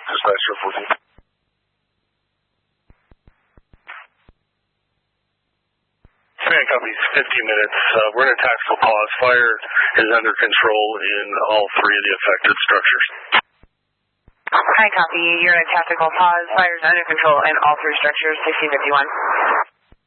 Dispatch 14. Command copies, 15 minutes. We're in a tactical pause. Fire is under control in all three of the affected structures. Hi, copy. You're in a tactical pause. Fire is under control in all three structures, 1651.